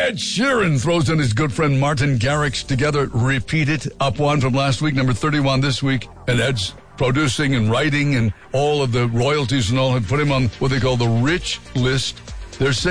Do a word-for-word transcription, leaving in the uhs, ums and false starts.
Ed Sheeran throws in his good friend Martin Garrix together. Repeat It, up one from last week, number thirty-one this week. And Ed's producing and writing and all of the royalties and all have put him on what they call the rich list. They're saying